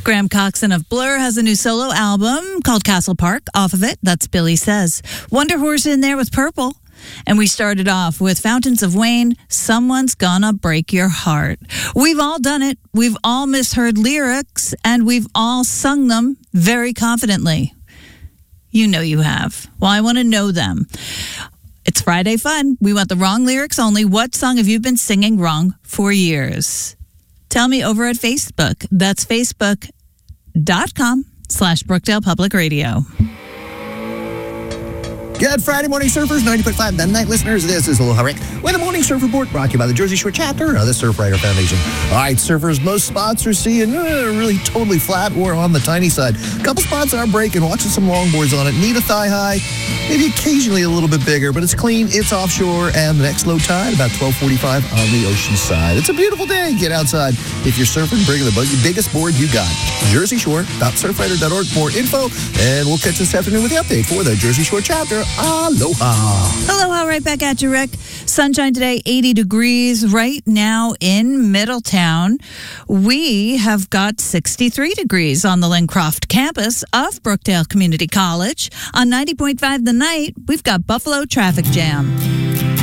Graham Coxon of Blur has a new solo album called Castle Park. Off of it, that's Billy Says. Wonder Horse in there with Purple. And we started off with Fountains of Wayne, Someone's Gonna Break Your Heart. We've all done it. We've all misheard lyrics, and we've all sung them very confidently. You know you have. Well, I want to know them. It's Friday Fun. We want the wrong lyrics only. What song have you been singing wrong for years? Tell me over at Facebook. That's facebook.com/Brookdale Public Radio. Good Friday morning, surfers, 90.5 The Night listeners. This is Aloha Rick with a morning surf report brought to you by the Jersey Shore chapter of the Surfrider Foundation. All right, surfers, most spots are seeing really totally flat or on the tiny side. A couple spots are breaking, watching some longboards on it. Need a thigh high, maybe occasionally a little bit bigger, but it's clean, it's offshore, and the next low tide about 12:45 on the ocean side. It's a beautiful day. Get outside. If you're surfing, bring the biggest board you got. JerseyShore.surfrider.org for more info, and we'll catch this afternoon with the update for the Jersey Shore chapter. Aloha. Aloha, right back at you, Rick. Sunshine today, 80 degrees right now in Middletown. We have got 63 degrees on the Lincroft campus of Brookdale Community College. On 90.5 The Night, we've got Buffalo traffic jam.